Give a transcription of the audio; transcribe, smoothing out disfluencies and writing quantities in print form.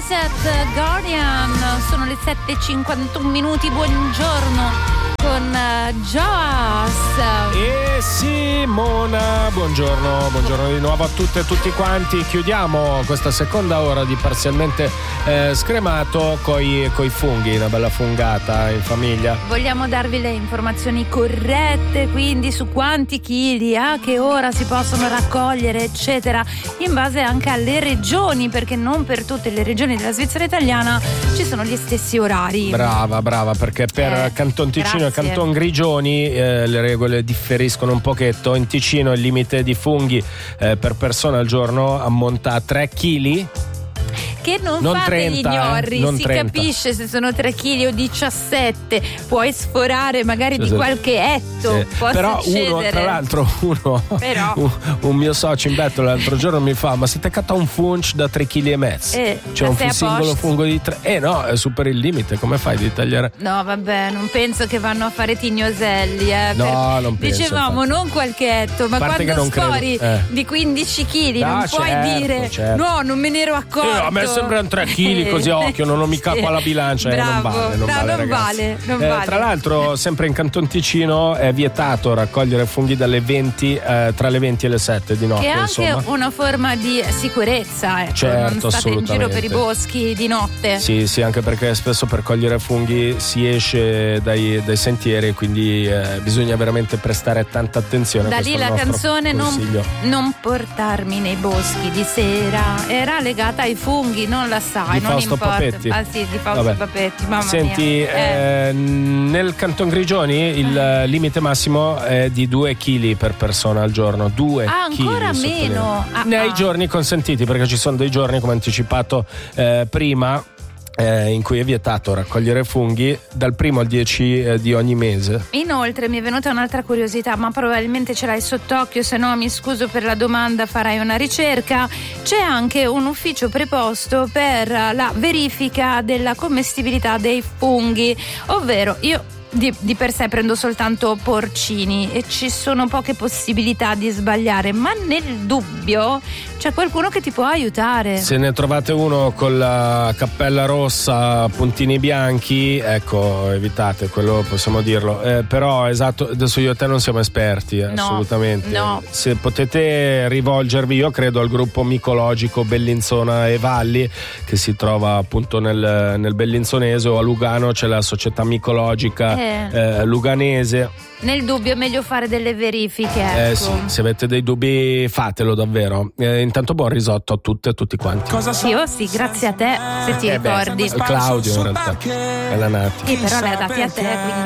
Reset Guardian, sono le 7:51 minuti, buongiorno con Joas. Simona, buongiorno di nuovo a tutte e tutti quanti. Chiudiamo questa seconda ora di parzialmente scremato coi funghi, una bella fungata in famiglia. Vogliamo darvi le informazioni corrette, quindi su quanti chili, a che ora si possono raccogliere, eccetera, in base anche alle regioni, perché non per tutte le regioni della Svizzera italiana ci sono gli stessi orari. Brava, perché per Canton Ticino e Canton Grigioni le regole differiscono un pochetto. In Ticino il limite di funghi per persona al giorno ammonta a 3 kg. Che non fate 30, gli ignorri, non si 30. capisce se sono 3 kg o 17, puoi sforare magari di qualche etto, può però succedere. uno, tra l'altro, un mio socio in betto l'altro giorno mi fa: ma se te catta un funch da 3,5 kg, c'è un singolo fungo di 3, no, è super il limite, come fai di tagliare? No, vabbè, non penso che vanno a fare tignoselli, no, non penso. Dicevamo non qualche etto, ma quando sfori di 15 kg non puoi dire no, non me ne ero accorto. A me sembrano 3 kg così a occhio, non ho mica qua la bilancia. Bravo, non vale. Tra l'altro, sempre in Canton Ticino è vietato raccogliere funghi dalle 20 tra le 20 e le 7 di notte. Che è anche una forma di sicurezza, ecco. Certo, non state in giro per i boschi di notte. Sì, anche perché spesso per cogliere funghi si esce dai sentieri, quindi bisogna veramente prestare tanta attenzione. Da lì la canzone non portarmi nei boschi di sera era legata ai funghi, non la sai, di non Fausto importa. Papetti. Ah sì, di Fausto Papetti, mamma Senti, mia. Nel Canton Grigioni il limite massimo è di 2 kg per persona al giorno. 2 kg. Ancora meno. Nei giorni consentiti, perché ci sono dei giorni, come anticipato prima, in cui è vietato raccogliere funghi dal 1 al 10 di ogni mese. Inoltre mi è venuta un'altra curiosità, ma probabilmente ce l'hai sott'occhio, se no mi scuso per la domanda, farai una ricerca. C'è anche un ufficio preposto per la verifica della commestibilità dei funghi, ovvero io di per sé prendo soltanto porcini e ci sono poche possibilità di sbagliare, ma nel dubbio c'è qualcuno che ti può aiutare. Se ne trovate uno con la cappella rossa, puntini bianchi, ecco, evitate, quello possiamo dirlo. Però esatto, adesso io e te non siamo esperti, assolutamente. No. Se potete rivolgervi, io credo, al gruppo micologico Bellinzona e Valli, che si trova appunto nel Bellinzonese, o a Lugano c'è la società micologica luganese. Nel dubbio è meglio fare delle verifiche, ecco. Sì, se avete dei dubbi fatelo davvero. Intanto buon risotto a tutte e tutti quanti. Sì, grazie a te, se ti ricordi. Claudio in realtà, è la Nati. Sì, però l'hai dati a te, quindi